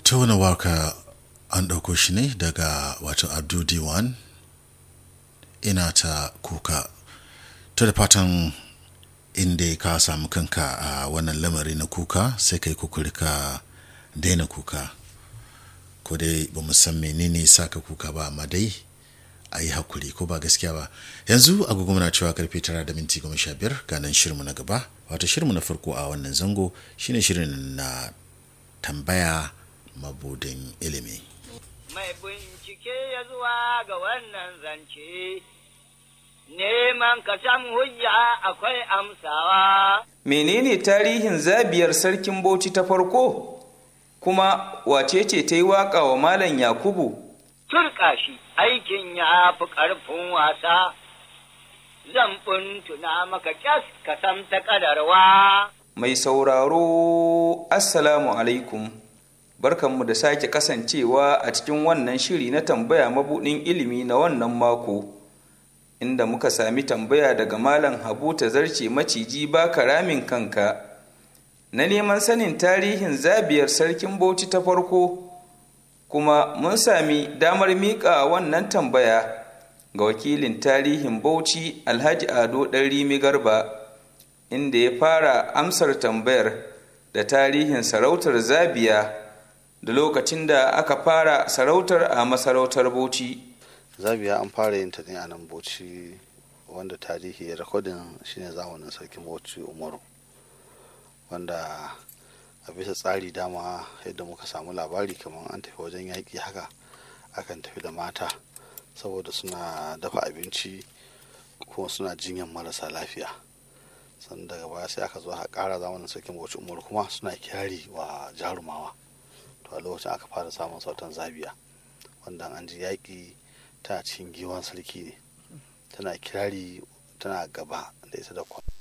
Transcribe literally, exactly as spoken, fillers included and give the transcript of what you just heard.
ta wani waka an ɗauko shi ne daga wato Abdul Diwan, ina ta kuka. Ta da fatan inda ka samu kanka a wannan lamari na kuka sai kai kukuri ka daina kuka, ko dai ba mu san menene saka kuka ba, amma dai a yi hakuri, ko ba gaskiya ba. Yanzu agogo muna cewa karfe tara da minti goma sha biyar, ganin shirmu na gaba, wato shirmu na farko a wannan zango shine shirin na tambaya mabudin ilimi. Mai bincike ya zuwa ga wannan zance, neman ka san hujja akwai amsawa. Menene tarihin zabiyar sarkin Bauchi ta farko? Kuma wace ce ta yi waƙa wa Malam Yakubu? Turƙa shi aikin ya fi ƙarfin wasa, zan tuna maka ƙyas ka san ta ƙadarwa. Mai sauraro, Assalamu alaikum. Barkanmu da sake kasancewa a cikin wannan shiri na tambaya mabuɗin ilimi na wannan mako, inda muka sami tambaya daga Malam Habu Tazarce Maciji Baka Ramin Kanka na neman sanin tarihin zabiyar sarkin Bauchi ta farko, kuma mun sami damar miƙa wannan tambaya ga wakilin tarihin Bauchi Alhaji Ado Ɗanrimi Garba, inda ya fara amsar tambayar da tarihin sarautar zabiya da lokacin da aka fara sarautar a masarautar Bauchi. Zabiya an fara yin ta ne a nan Bauchi, wanda tarihi ya rikodin shine zamanin sarkin Bauchi Umaru, wanda a bisa tsari dama yadda muka samu labari kamar an tafi wajen yaƙi haka akan tafi da mata saboda suna dafa abinci kuma suna jinyan marasa lafiya. Sannan daga baya sai aka zo a ƙara zamanin sarkin Bauchi Umaru kuma suna kirari wa jarumawa. To a lokacin aka fara samun sautan zabiya, wanda an ji yaƙi tana cikin giwan sarki ne, tana kirari tana gaba da ita da kwan